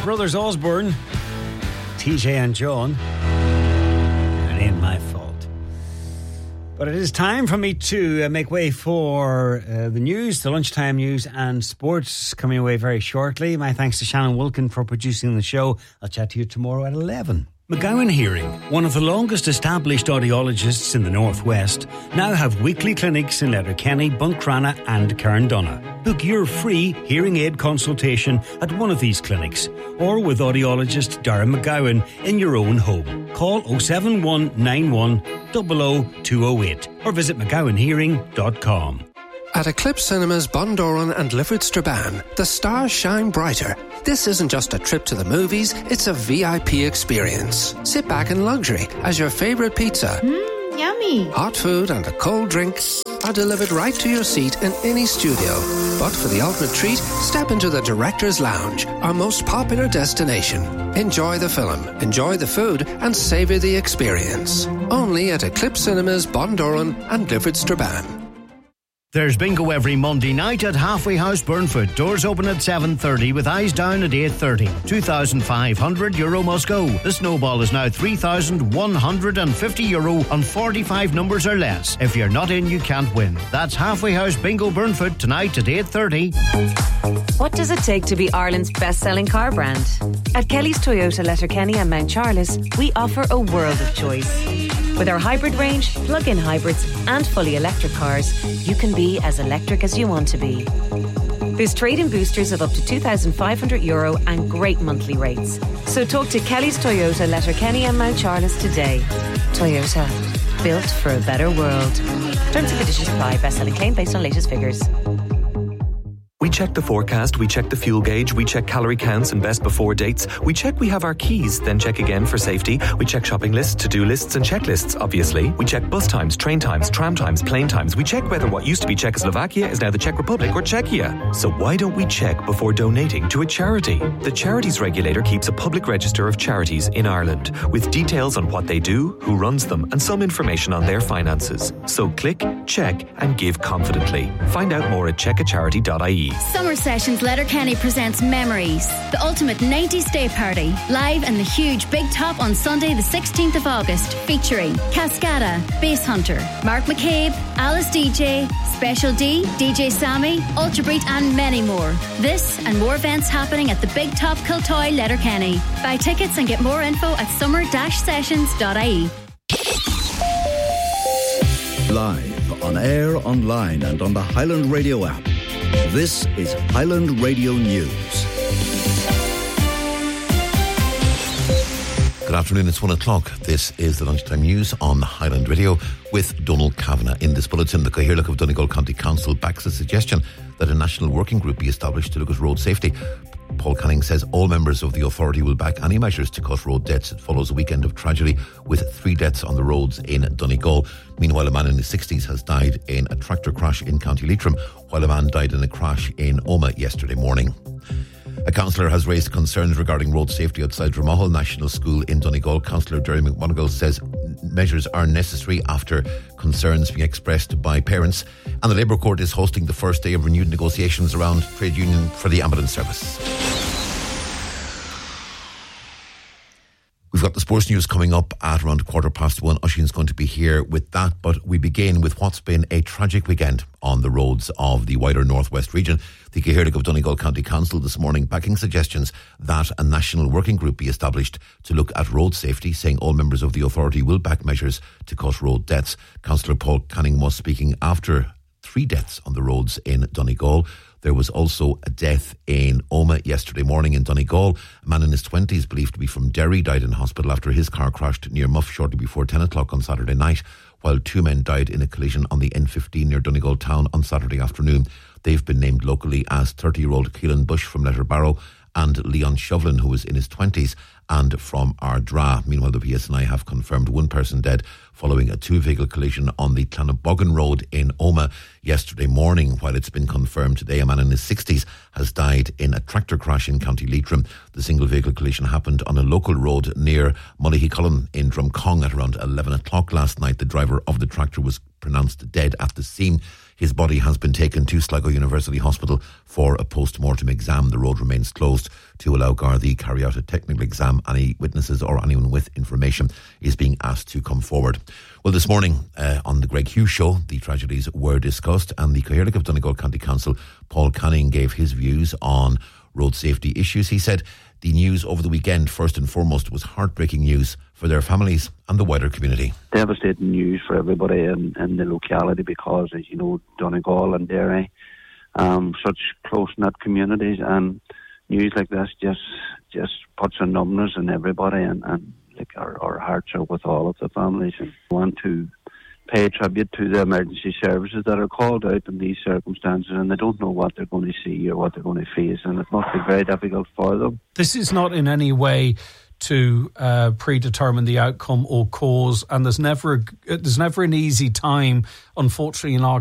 Brothers Osborne, TJ and John. It ain't my fault. But it is time for me to make way for the news, the lunchtime news and sports coming away very shortly. My thanks to Shannon Wilkin for producing the show. I'll chat to you tomorrow at 11. McGowan Hearing, one of the longest established audiologists in the Northwest, now have weekly clinics in Letterkenny, Buncrana and Carndonagh. Book your free hearing aid consultation at one of these clinics or with audiologist Darren McGowan in your own home. Call 07191 00208 or visit mcgowanhearing.com. At Eclipse Cinemas, Bundoran and Lifford Strabane, the stars shine brighter. This isn't just a trip to the movies, it's a VIP experience. Sit back in luxury as your favourite pizza, yummy, hot food and a cold drink are delivered right to your seat in any studio. But for the ultimate treat, step into the Director's Lounge, our most popular destination. Enjoy the film, enjoy the food and savour the experience. Only at Eclipse Cinemas, Bundoran and Lifford Strabane. There's bingo every Monday night at Halfway House Burnfoot. Doors open at 7:30 with eyes down at 8:30. €2,500 must go. The snowball is now €3,150 on 45 numbers or less. If you're not in, you can't win. That's Halfway House Bingo Burnfoot tonight at 8:30. What does it take to be Ireland's best-selling car brand? At Kelly's Toyota Letterkenny and Mount Charles, we offer a world of choice. With our hybrid range, plug-in hybrids and fully electric cars, you can be as electric as you want to be. There's trade-in boosters of up to €2,500 and great monthly rates. So talk to Kelly's Toyota Letterkenny and Mount Charles today. Toyota, built for a better world. Terms and conditions apply. Best-selling claim based on latest figures. We check the forecast, we check the fuel gauge, we check calorie counts and best before dates. We check we have our keys, then check again for safety. We check shopping lists, to-do lists and checklists, obviously. We check bus times, train times, tram times, plane times. We check whether what used to be Czechoslovakia is now the Czech Republic or Czechia. So why don't we check before donating to a charity? The Charities Regulator keeps a public register of charities in Ireland with details on what they do, who runs them and some information on their finances. So click, check and give confidently. Find out more at checkacharity.ie. Summer Sessions Letterkenny presents Memories, the ultimate 90s day party, live in the huge Big Top on Sunday the 16th of August, featuring Cascada, Bass Hunter, Mark McCabe, Alice DJ, Special D, DJ Sammy, Ultra Beat and many more. This and more events happening at the Big Top Kiltoy Letterkenny. Buy tickets and get more info at summer-sessions.ie. Live, on air, online and on the Highland Radio app. This is Highland Radio News. Good afternoon, it's 1 o'clock. This is the Lunchtime News on Highland Radio with Donald Kavanagh. In this bulletin, the Cathaoirleach of Donegal County Council backs a suggestion that a national working group be established to look at road safety. Paul Canning says all members of the authority will back any measures to cut road deaths. It follows a weekend of tragedy with 3 deaths on the roads in Donegal. Meanwhile, a man in his 60s has died in a tractor crash in County Leitrim, while a man died in a crash in Omagh yesterday morning. A councillor has raised concerns regarding road safety outside Dromahol National School in Donegal. Councillor Derry McMonagall says measures are necessary after concerns being expressed by parents. And the Labour Court is hosting the first day of renewed negotiations around trade union for the ambulance service. We've got the sports news coming up at around 1:15. Oisín's going to be here with that, but we begin with what's been a tragic weekend on the roads of the wider Northwest region. The Cathaoirleach of Donegal County Council this morning backing suggestions that a national working group be established to look at road safety, saying all members of the authority will back measures to cut road deaths. Councillor Paul Canning was speaking after 3 deaths on the roads in Donegal. There was also a death in Omagh yesterday morning in Donegal. A man in his 20s, believed to be from Derry, died in hospital after his car crashed near Muff shortly before 10 o'clock on Saturday night, while 2 men died in a collision on the N15 near Donegal town on Saturday afternoon. They've been named locally as 30-year-old Keelan Bush from Letterbarrow and Leon Shovlin, who was in his 20s, and from Ardra. Meanwhile, the PSNI have confirmed 1 person dead following a 2-vehicle collision on the Clanaboggan Road in Omagh yesterday morning, while it's been confirmed today a man in his 60s has died in a tractor crash in County Leitrim. The single-vehicle collision happened on a local road near Mullihy Cullen in Drumcong at around 11 o'clock last night. The driver of the tractor was pronounced dead at the scene. His body has been taken to Sligo University Hospital for a post-mortem exam. The road remains closed to allow Gardaí carry out a technical exam. Any witnesses or anyone with information is being asked to come forward. Well, this morning on the Greg Hughes Show, the tragedies were discussed, and the Cathaoirleach of Donegal County Council, Paul Canning, gave his views on road safety issues. He said the news over the weekend, first and foremost, was heartbreaking news for their families and the wider community. Devastating news for everybody in the locality, because, as you know, Donegal and Derry, such close-knit communities, and news like this just puts a numbness in everybody, and like our hearts are with all of the families, and we want to pay tribute to the emergency services that are called out in these circumstances, and they don't know what they're going to see or what they're going to face, and it must be very difficult for them. This is not in any way to predetermine the outcome or cause, and there's never an easy time, unfortunately, in our